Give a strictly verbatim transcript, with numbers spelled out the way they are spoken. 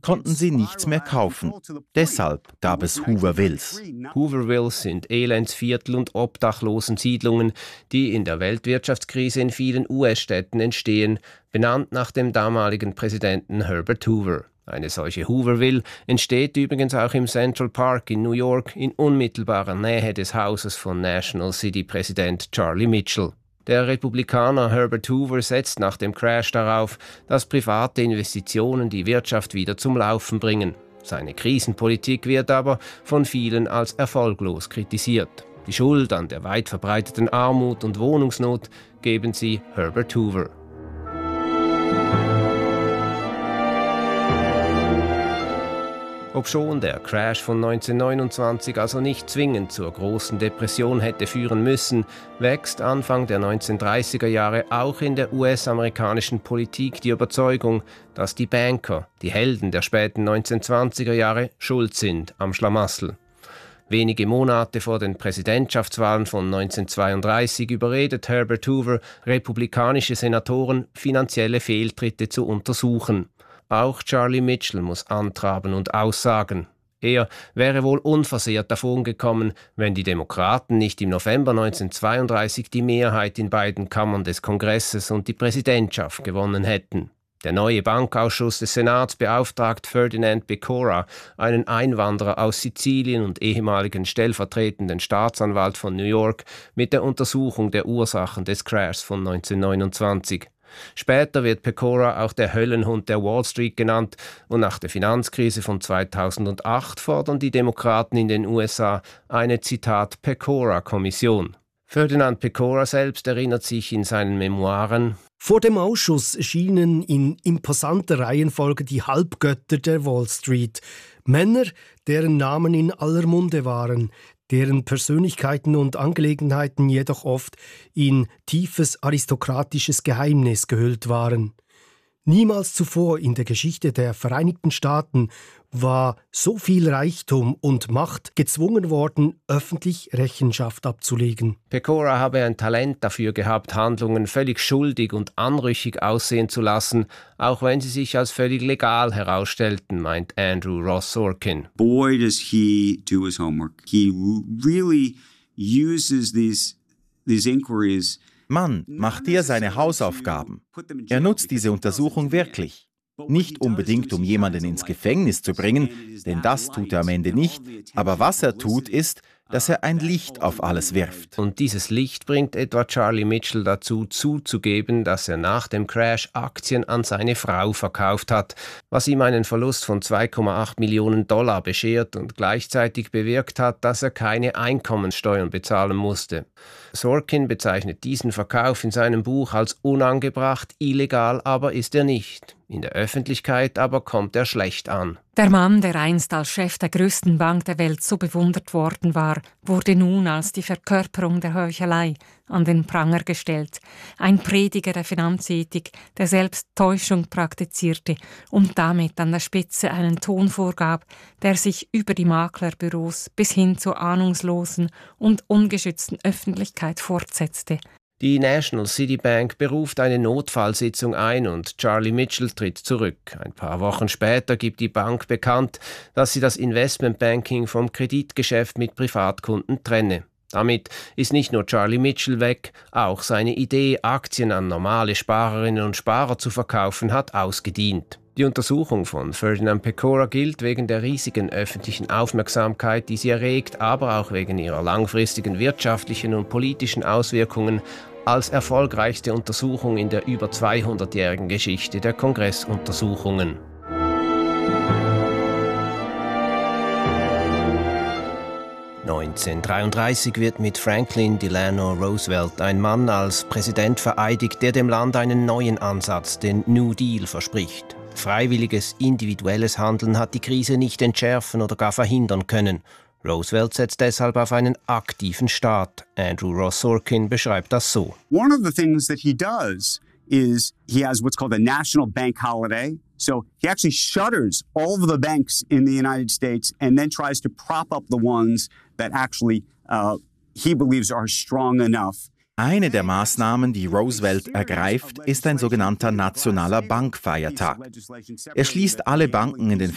konnten sie nichts mehr kaufen. Deshalb gab es Hoovervilles. Hoovervilles sind Elendsviertel und Obdachlosensiedlungen, die in der Weltwirtschaftskrise in vielen U S-Städten entstehen, benannt nach dem damaligen Präsidenten Herbert Hoover. Eine solche Hooverville entsteht übrigens auch im Central Park in New York in unmittelbarer Nähe des Hauses von National City-Präsident Charlie Mitchell. Der Republikaner Herbert Hoover setzt nach dem Crash darauf, dass private Investitionen die Wirtschaft wieder zum Laufen bringen. Seine Krisenpolitik wird aber von vielen als erfolglos kritisiert. Die Schuld an der weit verbreiteten Armut und Wohnungsnot geben sie Herbert Hoover. Obschon der Crash von neunzehnhundertneunundzwanzig also nicht zwingend zur großen Depression hätte führen müssen, wächst Anfang der neunzehnhundertdreißiger Jahre auch in der U S-amerikanischen Politik die Überzeugung, dass die Banker, die Helden der späten neunzehnhundertzwanziger Jahre, schuld sind am Schlamassel. Wenige Monate vor den Präsidentschaftswahlen von neunzehnhundertzweiunddreißig überredet Herbert Hoover republikanische Senatoren, finanzielle Fehltritte zu untersuchen. Auch Charlie Mitchell muss antraben und aussagen. Er wäre wohl unversehrt davongekommen, wenn die Demokraten nicht im November neunzehnhundertzweiunddreißig die Mehrheit in beiden Kammern des Kongresses und die Präsidentschaft gewonnen hätten. Der neue Bankausschuss des Senats beauftragt Ferdinand Pecora, einen Einwanderer aus Sizilien und ehemaligen stellvertretenden Staatsanwalt von New York, mit der Untersuchung der Ursachen des Crashs von neunzehnhundertneunundzwanzig. Später wird Pecora auch der Höllenhund der Wall Street genannt und nach der Finanzkrise von zweitausendacht fordern die Demokraten in den U S A eine, Zitat, Pecora-Kommission. Ferdinand Pecora selbst erinnert sich in seinen Memoiren: Vor dem Ausschuss erschienen in imposanter Reihenfolge die Halbgötter der Wall Street, Männer, deren Namen in aller Munde waren, deren Persönlichkeiten und Angelegenheiten jedoch oft in tiefes aristokratisches Geheimnis gehüllt waren. Niemals zuvor in der Geschichte der Vereinigten Staaten war so viel Reichtum und Macht gezwungen worden, öffentlich Rechenschaft abzulegen. Pecora habe ein Talent dafür gehabt, Handlungen völlig schuldig und anrüchig aussehen zu lassen, auch wenn sie sich als völlig legal herausstellten, meint Andrew Ross Sorkin. Boy, does he do his homework. He really uses these, these inquiries. Mann, macht er seine Hausaufgaben. Er nutzt diese Untersuchung wirklich. Nicht unbedingt, um jemanden ins Gefängnis zu bringen, denn das tut er am Ende nicht, aber was er tut, ist, dass er ein Licht auf alles wirft. Und dieses Licht bringt etwa Charlie Mitchell dazu, zuzugeben, dass er nach dem Crash Aktien an seine Frau verkauft hat, was ihm einen Verlust von zwei Komma acht Millionen Dollar beschert und gleichzeitig bewirkt hat, dass er keine Einkommenssteuern bezahlen musste. Sorkin bezeichnet diesen Verkauf in seinem Buch als unangebracht, illegal aber ist er nicht. In der Öffentlichkeit aber kommt er schlecht an. Der Mann, der einst als Chef der größten Bank der Welt so bewundert worden war, wurde nun als die Verkörperung der Heuchelei an den Pranger gestellt. Ein Prediger der Finanzethik, der selbst Täuschung praktizierte und damit an der Spitze einen Ton vorgab, der sich über die Maklerbüros bis hin zur ahnungslosen und ungeschützten Öffentlichkeit fortsetzte. Die National City Bank beruft eine Notfallsitzung ein und Charlie Mitchell tritt zurück. Ein paar Wochen später gibt die Bank bekannt, dass sie das Investmentbanking vom Kreditgeschäft mit Privatkunden trenne. Damit ist nicht nur Charlie Mitchell weg, auch seine Idee, Aktien an normale Sparerinnen und Sparer zu verkaufen, hat ausgedient. Die Untersuchung von Ferdinand Pecora gilt wegen der riesigen öffentlichen Aufmerksamkeit, die sie erregt, aber auch wegen ihrer langfristigen wirtschaftlichen und politischen Auswirkungen als erfolgreichste Untersuchung in der über zweihundertjährigen Geschichte der Kongressuntersuchungen. neunzehnhundertdreiunddreißig wird mit Franklin Delano Roosevelt ein Mann als Präsident vereidigt, der dem Land einen neuen Ansatz, den New Deal, verspricht. Freiwilliges, individuelles Handeln hat die Krise nicht entschärfen oder gar verhindern können. Roosevelt setzt deshalb auf einen aktiven Staat. Andrew Ross Sorkin beschreibt das so. One of the things that he does is he has what's called a national bank holiday. So he actually shutters all of the banks in the United States and then tries to prop up the ones that actually uh, he believes are strong enough. Eine der Maßnahmen, die Roosevelt ergreift, ist ein sogenannter nationaler Bankfeiertag. Er schließt alle Banken in den